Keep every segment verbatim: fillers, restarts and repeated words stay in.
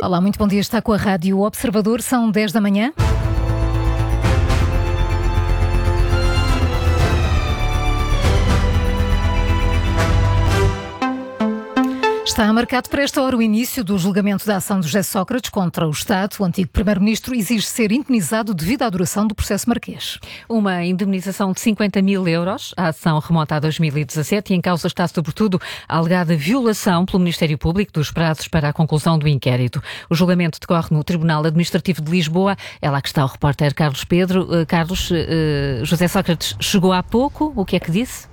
Olá, muito bom dia. Está com a Rádio Observador. São dez da manhã. Está marcado para esta hora o início do julgamento da ação de José Sócrates contra o Estado. O antigo primeiro-ministro exige ser indenizado devido à duração do processo marquês. Uma indemnização de cinquenta mil euros. A ação remonta a dois mil e dezassete e em causa está, sobretudo, a alegada violação pelo Ministério Público dos prazos para a conclusão do inquérito. O julgamento decorre no Tribunal Administrativo de Lisboa. É lá que está o repórter Carlos Pedro. Uh, Carlos, uh, José Sócrates chegou há pouco. O que é que disse?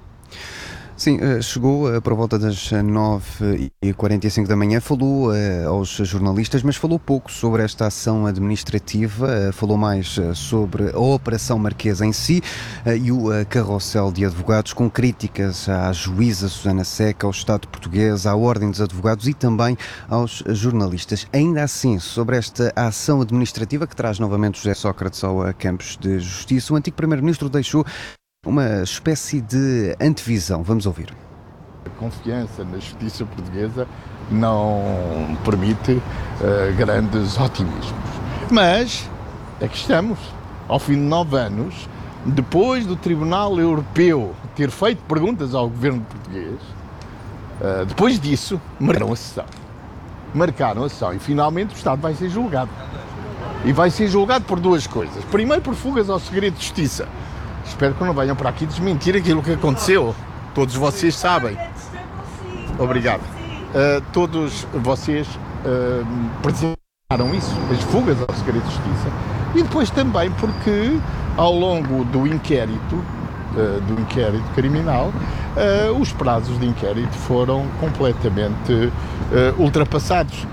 Sim, chegou por volta das nove e quarenta e cinco da manhã, falou aos jornalistas, mas falou pouco sobre esta ação administrativa, falou mais sobre a Operação Marquesa em si e o carrossel de advogados, com críticas à juíza Susana Seca, ao Estado português, à Ordem dos Advogados e também aos jornalistas. Ainda assim, sobre esta ação administrativa que traz novamente José Sócrates ao Campos de Justiça, o antigo primeiro-ministro deixou uma espécie de antevisão. Vamos ouvir. A confiança na justiça portuguesa não permite uh, grandes otimismos. Mas é que estamos, ao fim de nove anos, depois do Tribunal Europeu ter feito perguntas ao governo português, uh, depois disso, marcaram a sessão. Marcaram a sessão e finalmente o Estado vai ser julgado. E vai ser julgado por duas coisas. Primeiro, por fugas ao segredo de justiça. Espero que não venham para aqui desmentir aquilo que aconteceu. Todos vocês sabem. Obrigado. Uh, todos vocês uh, presenciaram isso, as fugas ao segredo de justiça. E depois também porque, ao longo do inquérito, uh, do inquérito criminal, uh, os prazos de inquérito foram completamente uh, ultrapassados.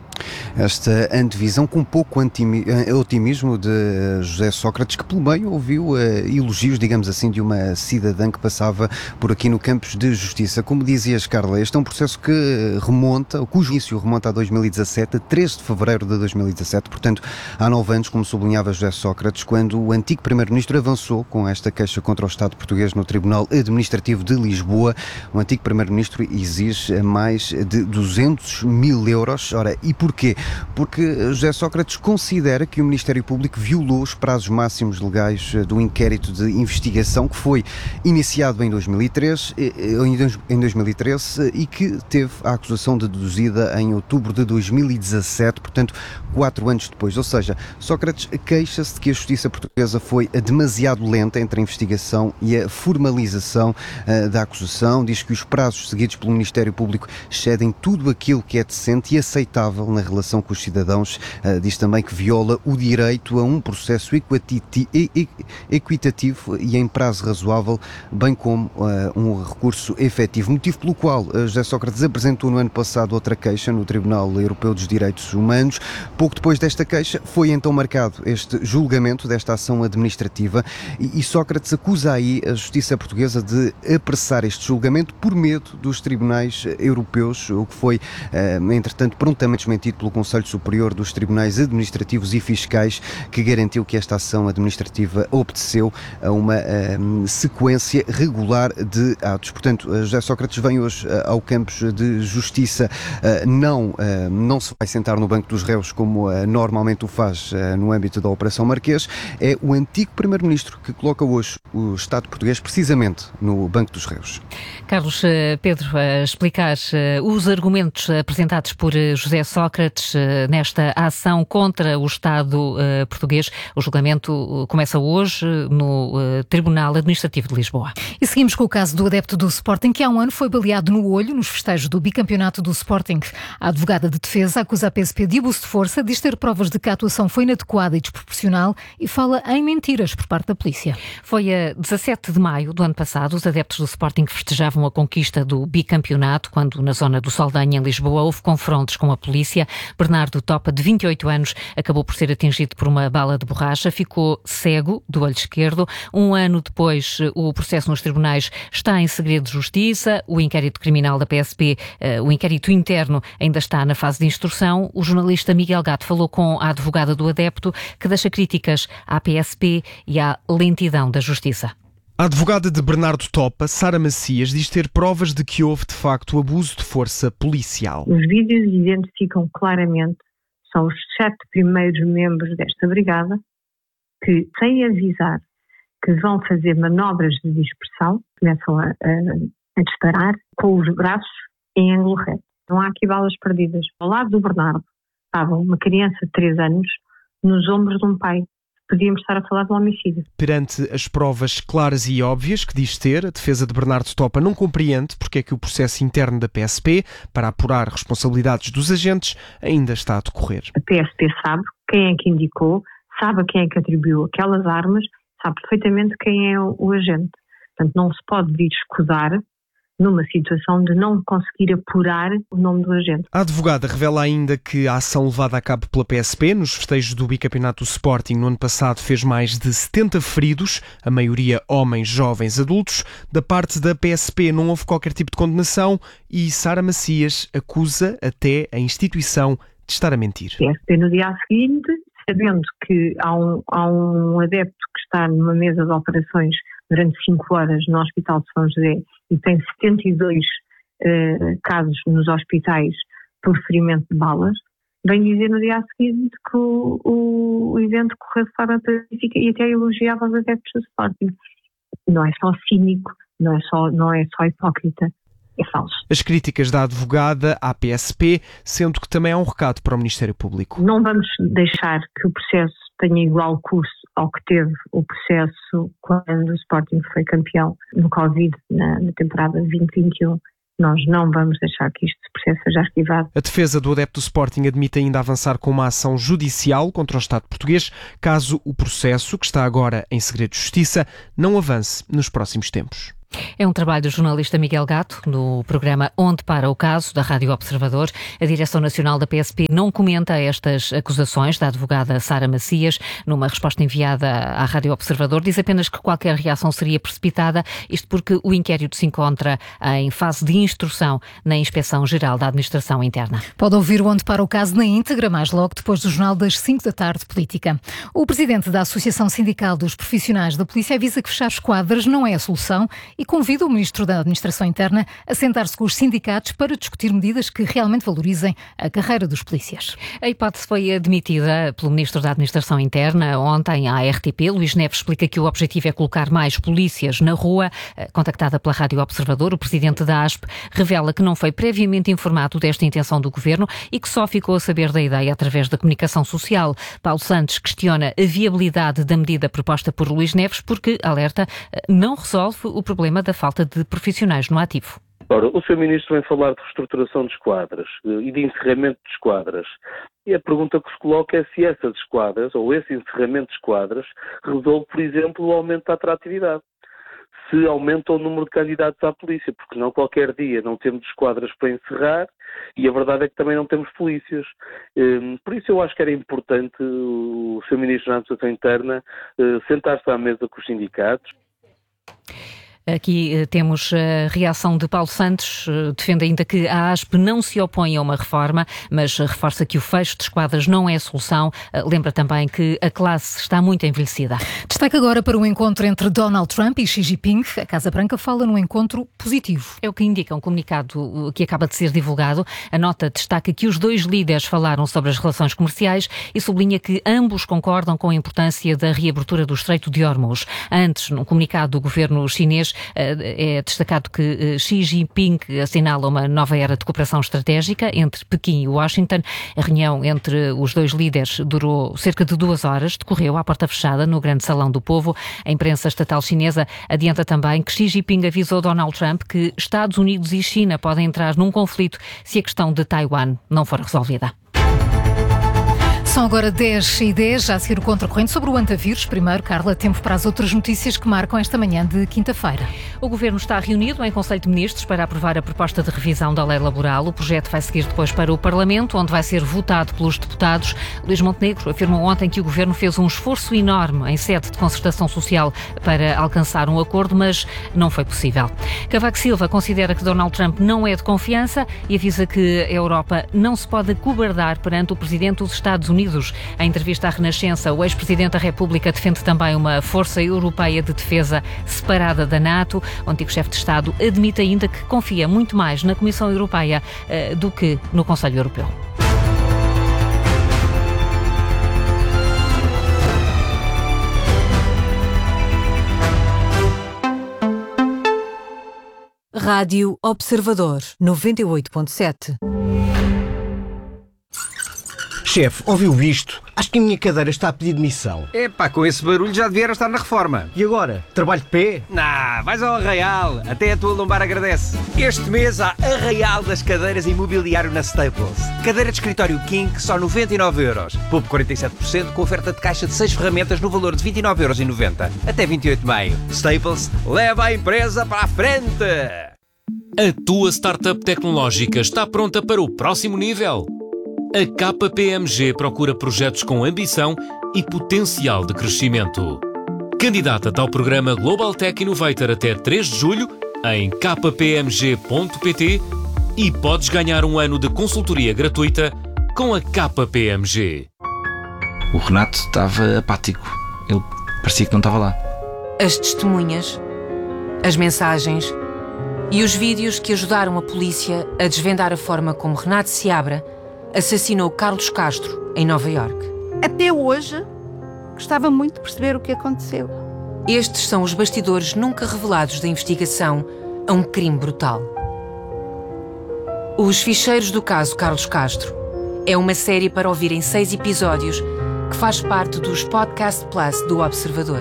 Esta antevisão com pouco otimismo de José Sócrates, que pelo meio ouviu uh, elogios, digamos assim, de uma cidadã que passava por aqui no Campos de Justiça. Como dizias, Carla, este é um processo que remonta, cujo início remonta a dois mil e dezassete, a treze de fevereiro de dois mil e dezassete, portanto há nove anos, como sublinhava José Sócrates, quando o antigo primeiro-ministro avançou com esta queixa contra o Estado português no Tribunal Administrativo de Lisboa. O antigo primeiro-ministro exige mais de duzentos mil euros. Ora, e porquê? Porque José Sócrates considera que o Ministério Público violou os prazos máximos legais do inquérito de investigação que foi iniciado em dois mil e três, em dois mil e treze e que teve a acusação deduzida em outubro de dois mil e dezassete, portanto, quatro anos depois. Ou seja, Sócrates queixa-se de que a justiça portuguesa foi demasiado lenta entre a investigação e a formalização uh, da acusação. Diz que os prazos seguidos pelo Ministério Público excedem tudo aquilo que é decente e aceitável na relação com os cidadãos. Uh, diz também que viola o direito a um processo equitativo e em prazo razoável, bem como uh, um recurso efetivo. Motivo pelo qual uh, José Sócrates apresentou no ano passado outra queixa no Tribunal Europeu dos Direitos Humanos. Pouco depois desta queixa foi então marcado este julgamento desta ação administrativa e, e Sócrates acusa aí a justiça portuguesa de apressar este julgamento por medo dos tribunais europeus, o que foi, uh, entretanto, prontamente desmentido pelo Conselho Superior dos Tribunais Administrativos e Fiscais, que garantiu que esta ação administrativa obedeceu a uma uh, sequência regular de atos. Portanto, José Sócrates vem hoje uh, ao Campos de Justiça, uh, não, uh, não se vai sentar no banco dos réus como uh, normalmente o faz uh, no âmbito da Operação Marquês. É o antigo primeiro-ministro que coloca hoje o Estado português precisamente no banco dos réus. Carlos, uh, Pedro, a uh, explicar uh, os argumentos apresentados por uh, José Sócrates uh, nesta ação contra o Estado uh, português. O julgamento uh, começa hoje uh, no uh, Tribunal Administrativo de Lisboa. E seguimos com o caso do adepto do Sporting, que há um ano foi baleado no olho nos festejos do bicampeonato do Sporting. A advogada de defesa acusa a P S P de abuso de força, diz ter provas de que a atuação foi inadequada e desproporcional e fala em mentiras por parte da polícia. Foi a dezassete de maio do ano passado, os adeptos do Sporting festejavam a conquista do bicampeonato, quando na zona do Saldanha, em Lisboa, houve confrontos com a polícia. Bernardo Topa, de vinte e oito anos, acabou por ser atingido por uma bala de borracha, ficou cego do olho esquerdo. Um ano depois, o processo nos tribunais está em segredo de justiça, o inquérito criminal da P S P, uh, o inquérito interno, ainda está na fase de instrução. O jornalista Miguel Gato falou com a advogada do adepto, que deixa críticas à P S P e à lentidão da justiça. A advogada de Bernardo Topa, Sara Macias, diz ter provas de que houve, de facto, abuso de força policial. Os vídeos identificam claramente são os sete primeiros membros desta brigada que, sem avisar que vão fazer manobras de dispersão, começam a, a, a disparar com os braços em ângulo reto. Não há aqui balas perdidas. Ao lado do Bernardo estava uma criança de três anos nos ombros de um pai. Podíamos estar a falar de um homicídio. Perante as provas claras e óbvias que diz ter, a defesa de Bernardo Topa não compreende porque é que o processo interno da P S P, para apurar responsabilidades dos agentes, ainda está a decorrer. A P S P sabe quem é que indicou, sabe a quem é que atribuiu aquelas armas, sabe perfeitamente quem é o, o agente. Portanto, não se pode vir escusar numa situação de não conseguir apurar o nome do agente. A advogada revela ainda que a ação levada a cabo pela P S P nos festejos do bicampeonato do Sporting no ano passado fez mais de setenta feridos, a maioria homens, jovens, adultos. Da parte da P S P não houve qualquer tipo de condenação e Sara Macias acusa até a instituição de estar a mentir. A P S P no dia seguinte, sabendo que há um, há um adepto que está numa mesa de operações durante cinco horas no Hospital de São José e tem setenta e dois uh, casos nos hospitais por ferimento de balas, vem dizer no dia seguinte que o, o, o evento correu de forma pacífica e até elogiava os adeptos do Sporting. Não é só cínico, não é só, não é só hipócrita, é falso. As críticas da advogada à P S P, sendo que também há um recado para o Ministério Público. Não vamos deixar que o processo tenha igual curso ao que teve o processo quando o Sporting foi campeão no Covid, na, na temporada vinte vinte e um. Nós não vamos deixar que este processo seja arquivado. A defesa do adepto do Sporting admite ainda avançar com uma ação judicial contra o Estado português, caso o processo, que está agora em segredo de justiça, não avance nos próximos tempos. É um trabalho do jornalista Miguel Gato, no programa Onde Para o Caso, da Rádio Observador. A Direção Nacional da P S P não comenta estas acusações da advogada Sara Macias. Numa resposta enviada à Rádio Observador, diz apenas que qualquer reação seria precipitada, isto porque o inquérito se encontra em fase de instrução na Inspeção-Geral da Administração Interna. Pode ouvir o Onde Para o Caso na íntegra, mais logo depois do Jornal das cinco da tarde, Política. O presidente da Associação Sindical dos Profissionais da Polícia avisa que fechar esquadras não é a solução e convida o Ministro da Administração Interna a sentar-se com os sindicatos para discutir medidas que realmente valorizem a carreira dos polícias. A hipótese foi admitida pelo Ministro da Administração Interna ontem à R T P. Luís Neves explica que o objetivo é colocar mais polícias na rua. Contactada pela Rádio Observador, o presidente da A S P revela que não foi previamente informado desta intenção do Governo e que só ficou a saber da ideia através da comunicação social. Paulo Santos questiona a viabilidade da medida proposta por Luís Neves porque, alerta, não resolve o problema da falta de profissionais no ativo. Ora, o senhor Ministro vem falar de reestruturação de esquadras e de encerramento de esquadras. E a pergunta que se coloca é se essas esquadras, ou esse encerramento de esquadras, resolve, por exemplo, o aumento da atratividade. Se aumenta o número de candidatos à polícia, porque não qualquer dia não temos esquadras para encerrar e a verdade é que também não temos polícias. Por isso eu acho que era importante o senhor Ministro da Administração Interna sentar-se à mesa com os sindicatos. Aqui eh, temos a reação de Paulo Santos, eh, defende ainda que a A S P não se opõe a uma reforma, mas reforça que o fecho de esquadras não é a solução. Eh, lembra também que a classe está muito envelhecida. Destaque agora para o encontro entre Donald Trump e Xi Jinping. A Casa Branca fala num encontro positivo. É o que indica um comunicado que acaba de ser divulgado. A nota destaca que os dois líderes falaram sobre as relações comerciais e sublinha que ambos concordam com a importância da reabertura do Estreito de Hormuz. Antes, num comunicado do governo chinês, é destacado que Xi Jinping assinala uma nova era de cooperação estratégica entre Pequim e Washington. A reunião entre os dois líderes durou cerca de duas horas, decorreu à porta fechada no Grande Salão do Povo. A imprensa estatal chinesa adianta também que Xi Jinping avisou Donald Trump que Estados Unidos e China podem entrar num conflito se a questão de Taiwan não for resolvida. São agora dez e dez, já a seguir o contracorrente sobre o antavírus. Primeiro, Carla, tempo para as outras notícias que marcam esta manhã de quinta-feira. O Governo está reunido em Conselho de Ministros para aprovar a proposta de revisão da lei laboral. O projeto vai seguir depois para o Parlamento, onde vai ser votado pelos deputados. Luís Montenegro afirmou ontem que o Governo fez um esforço enorme em sede de concertação social para alcançar um acordo, mas não foi possível. Cavaco Silva considera que Donald Trump não é de confiança e avisa que a Europa não se pode acobardar perante o Presidente dos Estados Unidos. Em entrevista à Renascença, o ex-presidente da República defende também uma força europeia de defesa separada da NATO. O antigo chefe de Estado admite ainda que confia muito mais na Comissão Europeia uh, do que no Conselho Europeu. Rádio Observador, noventa e oito ponto sete. Chefe, ouviu isto? Acho que a minha cadeira está a pedir demissão. Epá, com esse barulho já devia estar na reforma. E agora? Trabalho de pé? Nah, vais ao Arraial. Até a tua lombar agradece. Este mês há Arraial das cadeiras imobiliário na Staples. Cadeira de escritório King, só noventa e nove euros. Poupe quarenta e sete por cento com oferta de caixa de seis ferramentas no valor de vinte e nove euros e noventa. Até vinte e oito de maio. Staples, leva a empresa para a frente. A tua startup tecnológica está pronta para o próximo nível. A K P M G procura projetos com ambição e potencial de crescimento. Candidata-te ao programa Global Tech Innovator até três de julho em k p m g ponto p t e podes ganhar um ano de consultoria gratuita com a K P M G. O Renato estava apático. Ele parecia que não estava lá. As testemunhas, as mensagens e os vídeos que ajudaram a polícia a desvendar a forma como Renato Seabra assassinou Carlos Castro em Nova Iorque. Até hoje, gostava muito de perceber o que aconteceu. Estes são os bastidores nunca revelados da investigação a um crime brutal. Os Ficheiros do Caso Carlos Castro é uma série para ouvir em seis episódios que faz parte dos Podcast Plus do Observador.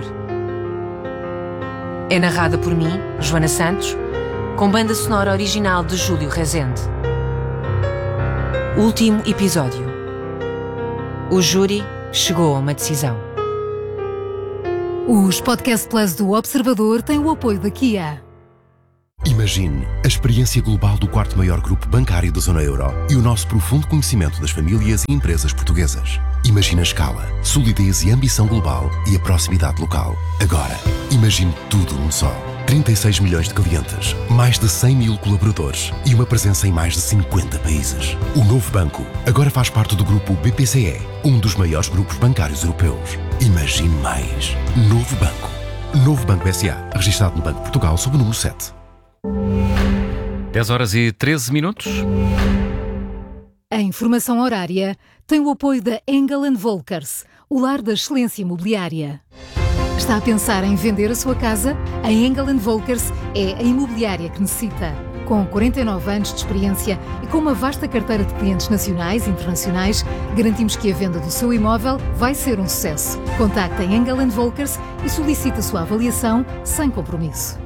É narrada por mim, Joana Santos, com banda sonora original de Júlio Rezende. Último episódio. O júri chegou a uma decisão. Os Podcast Plus do Observador têm o apoio da Kia. Imagine a experiência global do quarto maior grupo bancário da zona euro e o nosso profundo conhecimento das famílias e empresas portuguesas. Imagine a escala, solidez e ambição global e a proximidade local. Agora, imagine tudo num só. trinta e seis milhões de clientes, mais de cem mil colaboradores e uma presença em mais de cinquenta países. O novo banco agora faz parte do grupo B P C E, um dos maiores grupos bancários europeus. Imagine mais. Novo Banco. Novo Banco S A, registado no Banco de Portugal sob o número sete. dez horas e treze minutos. A informação horária tem o apoio da Engel and Volkers, o lar da excelência imobiliária. Está a pensar em vender a sua casa? A Engel and Volkers é a imobiliária que necessita. Com quarenta e nove anos de experiência e com uma vasta carteira de clientes nacionais e internacionais, garantimos que a venda do seu imóvel vai ser um sucesso. Contacte a Engel and Volkers e solicite a sua avaliação sem compromisso.